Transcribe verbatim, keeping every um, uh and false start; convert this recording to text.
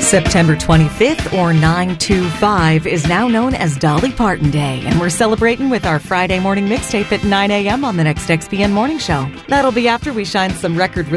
September twenty-fifth, or nine two five, is now known as Dolly Parton Day, and we're celebrating with our Friday morning mixtape at nine a.m. on the next X B N Morning Show. That'll be after we shine some record